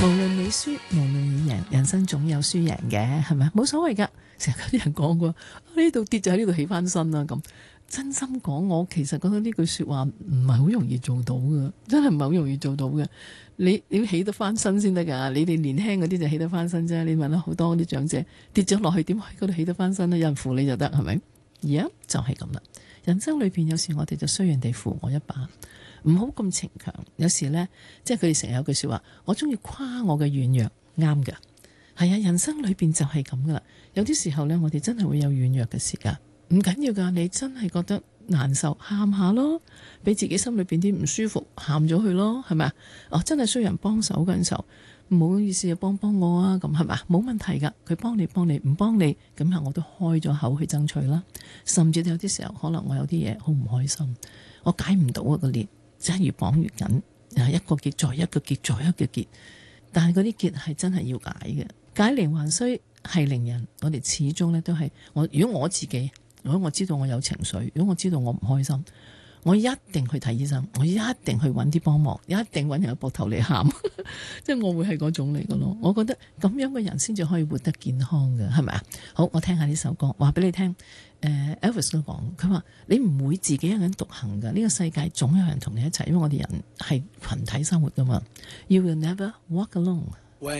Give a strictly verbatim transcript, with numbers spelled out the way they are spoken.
無論你輸，無論你贏，人生總有輸贏嘅，係咪？冇所謂噶。成日有啲人講過，呢度跌就喺呢度起翻身啦。咁真心講，我其實覺得呢句說話唔係好容易做到嘅，真係唔係好容易做到嘅。你你要起得翻身先得噶。你哋年輕嗰啲就起得翻身啫。你問啦，好多啲長者跌咗落去，點喺嗰度起得翻身呢？有人扶你就得，係咪？而家就係咁啦。人生裏邊有時我哋就需要人哋扶我一把，唔好咁逞強。有時呢，即係佢哋成日有句說話，我中意誇我嘅軟弱，啱㗎。係啊，人生裏邊就係咁噶啦。有啲時候呢，我哋真係會有軟弱嘅時間，唔緊要噶。你真係覺得難受，喊下咯，俾自己心裏邊啲唔舒服，喊咗佢咯，係咪啊？哦，真係需要人幫手嗰陣時候，唔好意思啊，幫幫我啊，咁係咪？冇問題噶，佢幫你幫你，唔幫你咁啊，我都開咗口去爭取啦。甚至有啲時候，可能我有啲嘢好唔開心，我解唔到啊個結，真係越綁越緊，一個結再一個結再一個結，但係嗰啲結係真係要解嘅。解鈴還須繫鈴人，我哋始終咧都係我。如果我自己，如果我知道我有情緒，如果我知道我唔開心，我一定去睇醫生，我一定去揾啲幫忙，一定揾人嘅膊頭嚟喊，即係我會係嗰種嚟嘅咯。我覺得咁樣嘅人先至可以活得健康嘅，係咪啊？好，我聽下呢首歌，話俾你聽。誒 Elvis 都講，佢話你唔會自己一個人獨行㗎，呢個世界總有人同你一齊，因為我哋人係群體生活㗎嘛。You will never walk alone。